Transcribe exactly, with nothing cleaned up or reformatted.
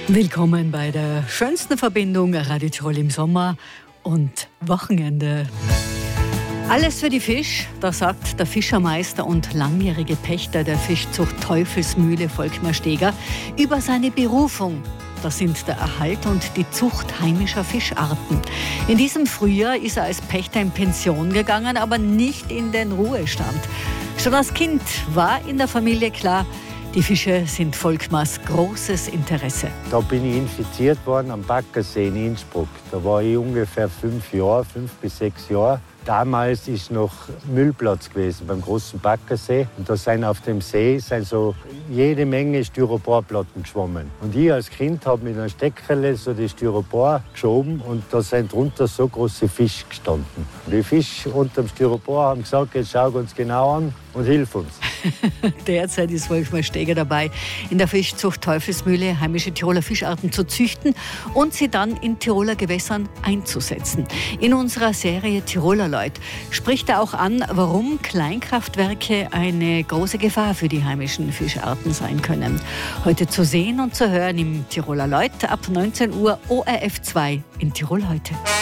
Willkommen bei der schönsten Verbindung Radio Tirol im Sommer und Wochenende. Alles für die Fisch, da sagt der Fischermeister und langjährige Pächter der Fischzucht Teufelsmühle Volkmar Steger über seine Berufung. Das sind der Erhalt und die Zucht heimischer Fischarten. In diesem Frühjahr ist er als Pächter in Pension gegangen, aber nicht in den Ruhestand. Schon als Kind war in der Familie klar, die Fische sind Volkmars großes Interesse. Da bin ich infiziert worden am Baggersee in Innsbruck. Da war ich ungefähr fünf Jahre, fünf bis sechs Jahre. Damals ist noch Müllplatz gewesen beim großen Baggersee. Und da sind auf dem See sind so jede Menge Styroporplatten geschwommen. Und ich als Kind habe mit einem Steckerle so die Styropor geschoben und da sind drunter so große Fische gestanden. Und die Fische unter dem Styropor haben gesagt, jetzt schau uns genau an und hilf uns. Derzeit ist Volkmar Steger dabei, in der Fischzucht Teufelsmühle heimische Tiroler Fischarten zu züchten und sie dann in Tiroler Gewässern einzusetzen. In unserer Serie Tiroler Leut spricht er auch an, warum Kleinkraftwerke eine große Gefahr für die heimischen Fischarten sein können. Heute zu sehen und zu hören im Tiroler Leut ab neunzehn Uhr O R F zwei in Tirol heute.